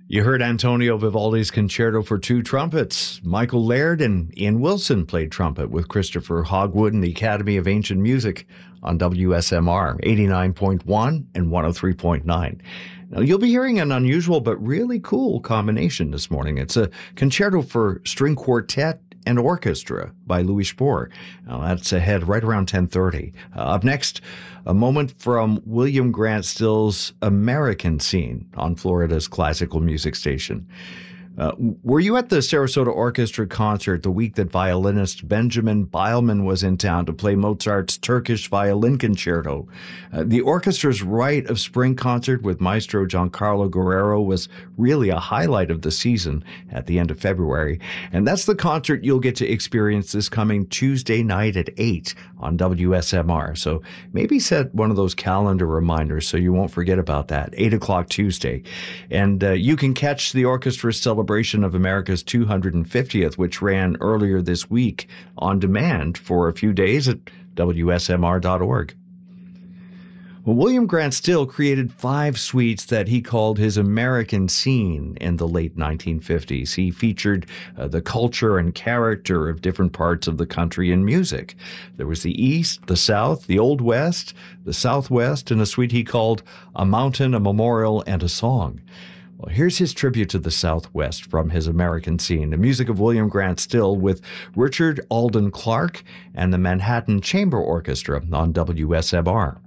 You heard Antonio Vivaldi's Concerto for Two Trumpets. Michael Laird and Ian Wilson played trumpet with Christopher Hogwood and the Academy of Ancient Music on WSMR 89.1 and 103.9. Now, you'll be hearing an unusual but really cool combination this morning. It's a concerto for string quartet and orchestra by Louis Spohr. Now, that's ahead right around 10:30. Up next, a moment from William Grant Still's American Scene on Florida's classical music station. Were you at the Sarasota Orchestra concert the week that violinist Benjamin Beilman was in town to play Mozart's Turkish Violin Concerto? The orchestra's Rite of Spring concert with Maestro Giancarlo Guerrero was really a highlight of the season at the end of February, and that's the concert you'll get to experience this coming Tuesday night at 8 on WSMR. So maybe set one of those calendar reminders so you won't forget about that, 8 o'clock Tuesday. And you can catch the orchestra's celebration of America's 250th, which ran earlier this week, on demand for a few days at WSMR.org. Well, William Grant Still created 5 suites that he called his American Scene in the late 1950s. He featured the culture and character of different parts of the country in music. There was the East, the South, the Old West, the Southwest, and a suite he called A Mountain, a Memorial, and a Song. Well, here's his tribute to the Southwest from his American Scene, the music of William Grant Still with Richard Alden Clark and the Manhattan Chamber Orchestra on WSMR.